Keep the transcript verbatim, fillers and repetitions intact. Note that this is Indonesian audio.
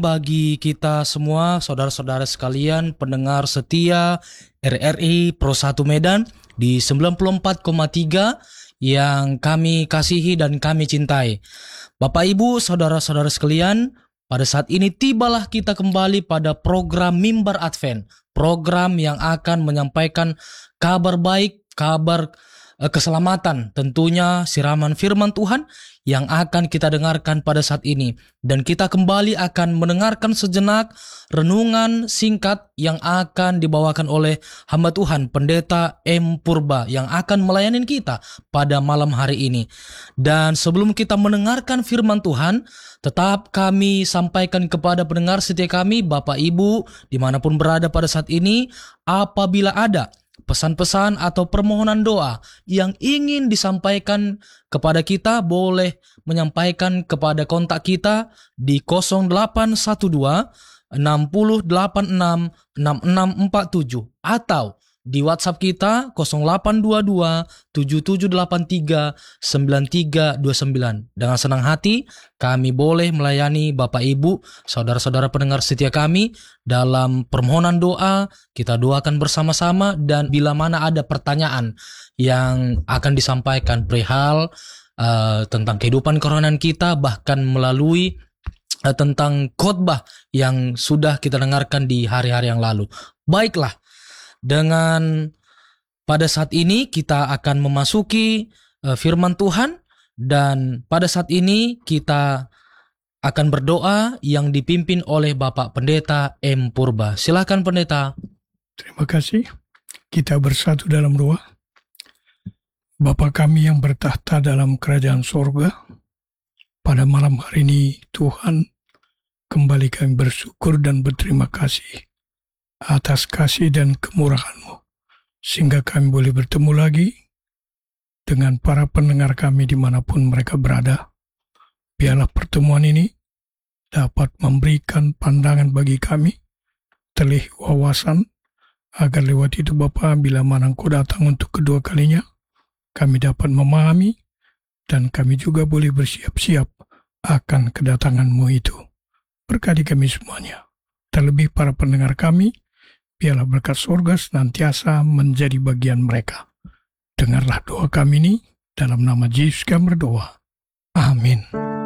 Bagi kita semua, saudara-saudara sekalian, pendengar setia R R I Pro satu Medan di sembilan puluh empat koma tiga yang kami kasihi dan kami cintai. Bapak Ibu, saudara-saudara sekalian, pada saat ini tibalah kita kembali pada program Mimbar Advent, program yang akan menyampaikan kabar baik, kabar eh, keselamatan, tentunya siraman firman Tuhan yang akan kita dengarkan pada saat ini. Dan kita kembali akan mendengarkan sejenak renungan singkat yang akan dibawakan oleh hamba Tuhan Pendeta M. Purba yang akan melayani kita pada malam hari ini. Dan sebelum kita mendengarkan firman Tuhan, tetap kami sampaikan kepada pendengar setia kami, Bapak Ibu dimanapun berada pada saat ini, apabila ada pesan-pesan atau permohonan doa yang ingin disampaikan kepada kita, boleh menyampaikan kepada kontak kita di nol delapan satu dua enam delapan enam enam enam empat tujuh atau di WhatsApp kita nol delapan dua dua tujuh tujuh delapan tiga sembilan tiga dua sembilan. Dengan senang hati kami boleh melayani Bapak Ibu, saudara-saudara pendengar setia kami dalam permohonan doa. Kita doakan bersama-sama, dan bila mana ada pertanyaan yang akan disampaikan perihal uh, tentang kehidupan kerohanian kita, bahkan melalui uh, tentang khotbah yang sudah kita dengarkan di hari-hari yang lalu. Baiklah, dengan pada saat ini kita akan memasuki uh, firman Tuhan, dan pada saat ini kita akan berdoa yang dipimpin oleh Bapak Pendeta M. Purba. Silakan Pendeta. Terima kasih. Kita bersatu dalam doa. Bapa kami yang bertahta dalam kerajaan sorga, pada malam hari ini Tuhan, kembali kami bersyukur dan berterima kasih atas kasih dan kemurahan-Mu, sehingga kami boleh bertemu lagi dengan para pendengar kami dimanapun mereka berada. Biarlah pertemuan ini dapat memberikan pandangan bagi kami, telih wawasan, agar lewat itu Bapa, bila mana Engkau datang untuk kedua kalinya, kami dapat memahami dan kami juga boleh bersiap-siap akan kedatangan-Mu itu. Berkati kami semuanya, terlebih para pendengar kami. Biarlah berkat surga senantiasa menjadi bagian mereka. Dengarlah doa kami ini, dalam nama Yesus kami berdoa. Amin.